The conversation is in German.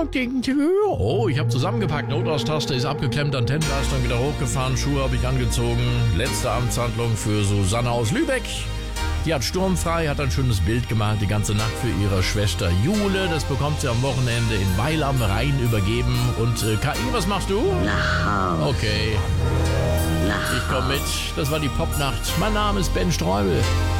Oh, ich habe zusammengepackt, Notaus-Taste ist abgeklemmt, Antennenleistung wieder hochgefahren, Schuhe habe ich angezogen. Letzte Amtshandlung für Susanne aus Lübeck. Die hat sturmfrei, hat ein schönes Bild gemalt, die ganze Nacht für ihre Schwester Jule. Das bekommt sie am Wochenende in Weil am Rhein übergeben. Und KI, was machst du? Nach Haus. Okay, ich komme mit. Das war die Popnacht. Mein Name ist Ben Streubel.